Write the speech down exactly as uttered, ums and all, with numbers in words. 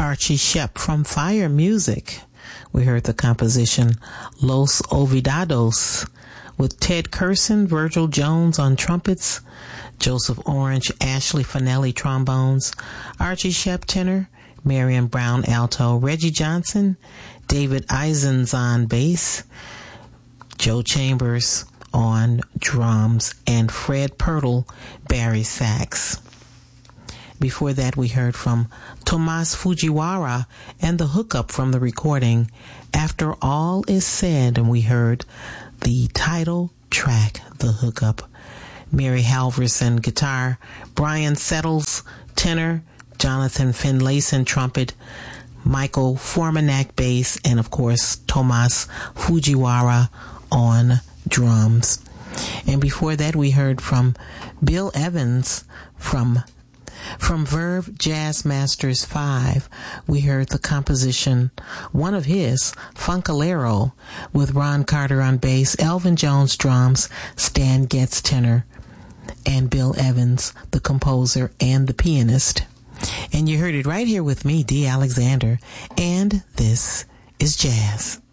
Archie Shepp from Fire Music. We heard the composition Los Olvidados with Ted Curson, Virgil Jones on trumpets, Joseph Orange, Ashley Finelli trombones, Archie Shepp tenor, Marion Brown alto, Reggie Johnson, David Eisens on bass, Joe Chambers on drums, and Fred Pirtle, Barry sax. Before that, we heard from Tomas Fujiwara and the hookup from the recording After All Is Said, and we heard the title track, The Hookup. Mary Halverson guitar, Brian Settles tenor, Jonathan Finlayson trumpet, Michael Formanak bass, and of course Tomas Fujiwara on drums. And before that, we heard from Bill Evans from From Verve Jazz Masters five. We heard the composition, one of his, Funkalero, with Ron Carter on bass, Elvin Jones drums, Stan Getz tenor, and Bill Evans, the composer and the pianist. And you heard it right here with me, Dee Alexander, and this is Jazz.